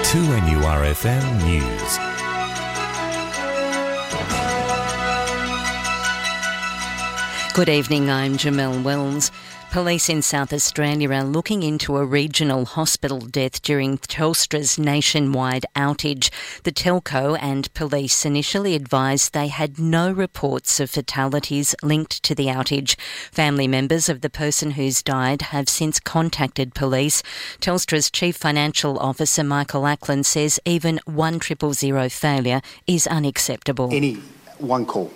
2NURFM News. Good evening, I'm Jamelle Wells. Police in South Australia are looking into a regional hospital death during Telstra's nationwide outage. The telco and police initially advised they had no reports of fatalities linked to the outage. Family members of the person who's died have since contacted police. Telstra's Chief Financial Officer Michael Ackland says even 1000 failure is unacceptable. Any one call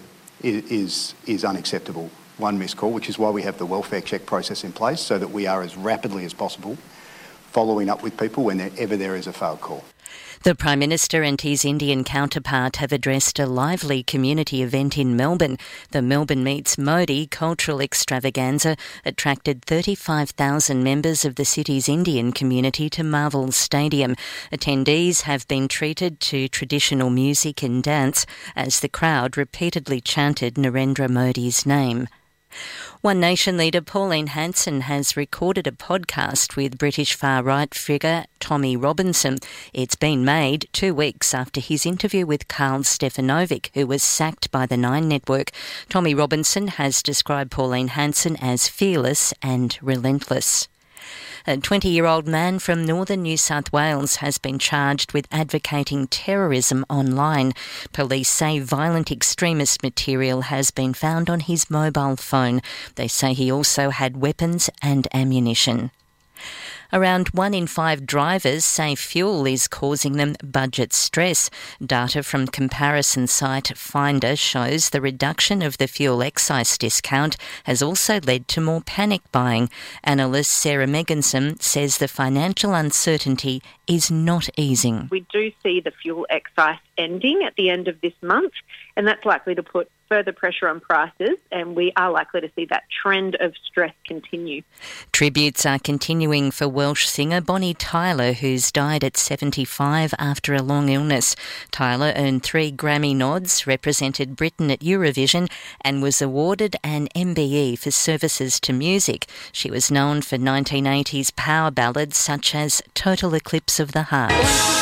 is unacceptable. One missed call, which is why we have the welfare check process in place, so that we are as rapidly as possible following up with people whenever there is a failed call. The Prime Minister and his Indian counterpart have addressed a lively community event in Melbourne. The Melbourne Meets Modi cultural extravaganza attracted 35,000 members of the city's Indian community to Marvel Stadium. Attendees have been treated to traditional music and dance as the crowd repeatedly chanted Narendra Modi's name. One Nation leader Pauline Hanson has recorded a podcast with British far-right figure Tommy Robinson. It's been made 2 weeks after his interview with Karl Stefanovic, who was sacked by the Nine Network. Tommy Robinson has described Pauline Hanson as fearless and relentless. A 20-year-old man from northern New South Wales has been charged with advocating terrorism online. Police say violent extremist material has been found on his mobile phone. They say he also had weapons and ammunition. Around 1 in 5 drivers say fuel is causing them budget stress. Data from comparison site Finder shows the reduction of the fuel excise discount has also led to more panic buying. Analyst Sarah Megginson says the financial uncertainty is not easing. We do see the fuel excise ending at the end of this month, and that's likely to put further pressure on prices, and we are likely to see that trend of stress continue. Tributes are continuing for Welsh singer Bonnie Tyler, who's died at 75 after a long illness. Tyler earned 3 Grammy nods, represented Britain at Eurovision, and was awarded an MBE for services to music. She was known for 1980s power ballads such as Total Eclipse of the Heart.